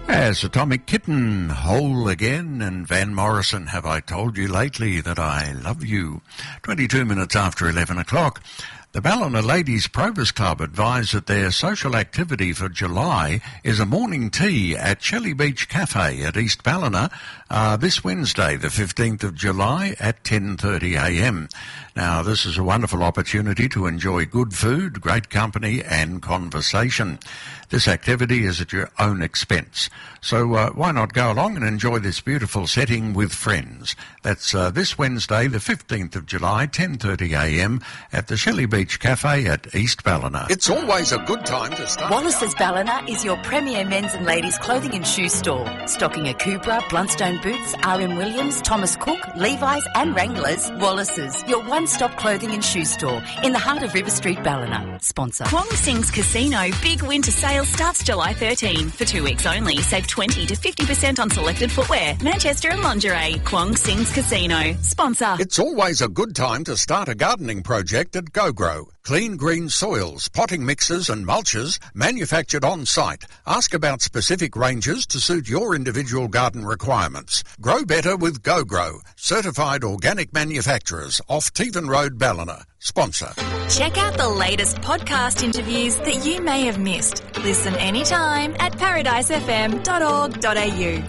As Atomic Kitten, Whole Again, and Van Morrison, Have I Told You Lately That I Love You? 22 minutes after 11 o'clock. The Ballina Ladies Probus Club advise that their social activity for July is a morning tea at Shelley Beach Cafe at East Ballina this Wednesday, the 15th of July at 10:30am. Now, this is a wonderful opportunity to enjoy good food, great company and conversation. This activity is at your own expense. So why not go along and enjoy this beautiful setting with friends? That's this Wednesday, the 15th of July, 10:30am at the Shelley Beach Cafe at East Ballina. It's always a good time to start. Wallace's Ballina is your premier men's and ladies' clothing and shoe store. Stocking Akubra, Bluntstone Boots, R.M. Williams, Thomas Cook, Levi's and Wranglers. Wallace's, your one-stop clothing and shoe store in the heart of River Street, Ballina. Sponsor. Kwong Sing's Casino Big Winter Sale starts July 13. For 2 weeks only, save 20 to 50% on selected footwear, Manchester and lingerie. Kwong Sing's Casino. Sponsor. It's always a good time to start a gardening project at GoGrow. Clean green soils, potting mixes and mulches manufactured on site. Ask about specific ranges to suit your individual garden requirements. Grow better with GoGrow. Certified organic manufacturers off Tevan Road, Ballina. Sponsor. Check out the latest podcast interviews that you may have missed. Listen anytime at paradisefm.org.au.